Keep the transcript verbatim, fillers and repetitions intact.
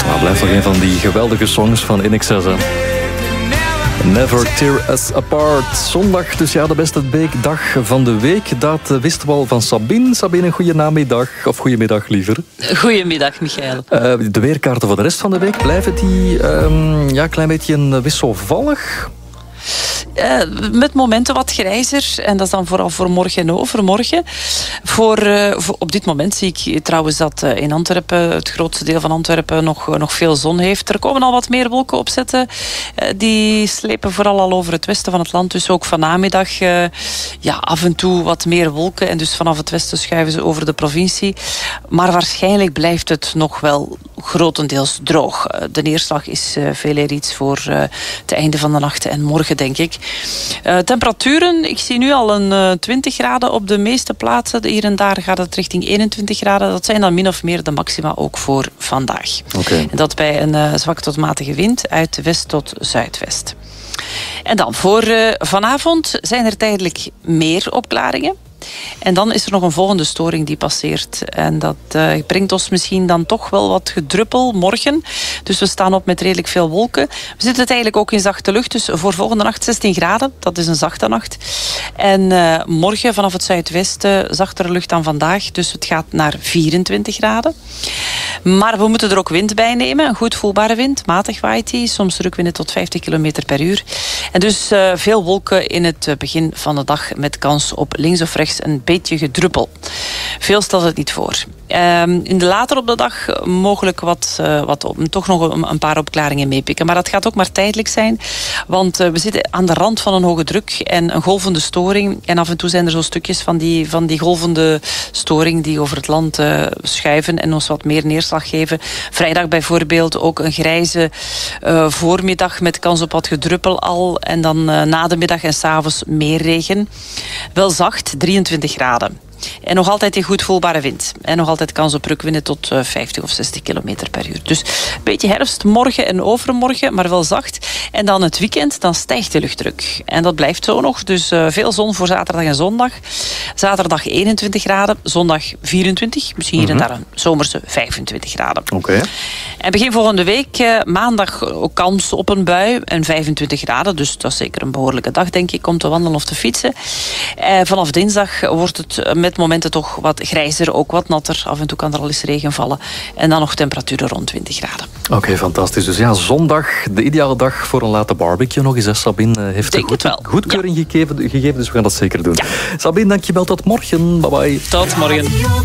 Nou, blijft nog een van die geweldige songs van In Excess. Hè? Never Tear Us Apart. Zondag, dus ja, de beste weekdag van de week. Dat wisten we al van Sabine. Sabine, een goede namiddag. Of goedemiddag liever. Goedemiddag, Michael. Uh, de weerkaarten voor de rest van de week, blijven die um, ja, een klein beetje wisselvallig? Uh, met momenten wat grijzer. En dat is dan vooral voor morgen en overmorgen. Voor, uh, voor, op dit moment zie ik trouwens dat uh, in Antwerpen, het grootste deel van Antwerpen, nog, uh, nog veel zon heeft. Er komen al wat meer wolken opzetten. Uh, die slepen vooral al over het westen van het land. Dus ook vanmiddag uh, ja, af en toe wat meer wolken. En dus vanaf het westen schuiven ze over de provincie. Maar waarschijnlijk blijft het nog wel grotendeels droog. Uh, de neerslag is uh, veel eer iets voor uh, het einde van de nacht en morgen, denk ik. Uh, temperaturen, ik zie nu al een uh, twintig graden op de meeste plaatsen. Hier en daar gaat het richting eenentwintig graden. Dat zijn dan min of meer de maxima ook voor vandaag. Okay. En dat bij een uh, zwak tot matige wind uit west tot zuidwest. En dan voor uh, vanavond zijn er tijdelijk meer opklaringen. En dan is er nog een volgende storing die passeert. En dat uh, brengt ons misschien dan toch wel wat gedruppel morgen. Dus we staan op met redelijk veel wolken. We zitten het eigenlijk ook in zachte lucht. Dus voor volgende nacht zestien graden. Dat is een zachte nacht. En uh, morgen vanaf het zuidwesten zachtere lucht dan vandaag. Dus het gaat naar vierentwintig graden. Maar we moeten er ook wind bij nemen. Een goed voelbare wind. Matig waait die. Soms rukwinden tot vijftig kilometer per uur. En dus uh, veel wolken in het begin van de dag. Met kans op links of rechts een beetje gedruppel. Veel stelt het niet voor. Um, in de later op de dag mogelijk wat, uh, wat op, toch nog een, een paar opklaringen meepikken. Maar dat gaat ook maar tijdelijk zijn. Want uh, we zitten aan de rand van een hoge druk en een golvende storing. En af en toe zijn er zo stukjes van die, van die golvende storing die over het land uh, schuiven en ons wat meer neerslag geven. Vrijdag bijvoorbeeld ook een grijze uh, voormiddag met kans op wat gedruppel al. En dan uh, na de middag en 's avonds meer regen. Wel zacht, drieëntwintig graden. En nog altijd die goed voelbare wind. En nog altijd kans op rukwinden tot uh, vijftig of zestig kilometer per uur. Dus een beetje herfst morgen en overmorgen, maar wel zacht. En dan het weekend, dan stijgt de luchtdruk. En dat blijft zo nog. Dus uh, veel zon voor zaterdag en zondag. Zaterdag eenentwintig graden, zondag vierentwintig. Misschien hier en daar een zomerse vijfentwintig graden. Oké. Okay. En begin volgende week, uh, maandag ook kans op een bui en vijfentwintig graden. Dus dat is zeker een behoorlijke dag, denk ik, om te wandelen of te fietsen. Uh, vanaf dinsdag wordt het met momenten toch wat grijzer, ook wat natter. Af en toe kan er al eens regen vallen. En dan nog temperaturen rond twintig graden. Oké, okay, fantastisch. Dus ja, zondag, de ideale dag voor een late barbecue nog eens. Hè. Sabine heeft denk een goed, goedkeuring ja. gegeven, gegeven, dus we gaan dat zeker doen. Ja. Sabine, dankjewel. Tot morgen. Bye bye. Tot morgen.